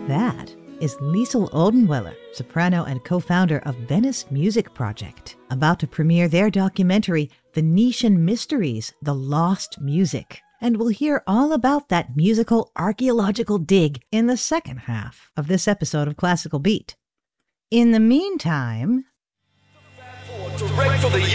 That is Liesl Odenweiler, soprano and co-founder of Venice Music Project, about to premiere their documentary, Venetian Mysteries, The Lost Music. And we'll hear all about that musical archaeological dig in the second half of this episode of Classical Beat. In the meantime... Direct for the